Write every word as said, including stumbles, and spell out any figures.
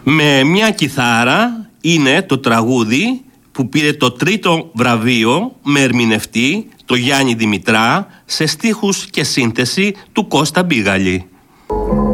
Με μια κιθάρα είναι το τραγούδι που πήρε το τρίτο βραβείο με ερμηνευτή το Γιάννη Δημητρά σε στίχους και σύνθεση του Κώστα Μπίγαλη.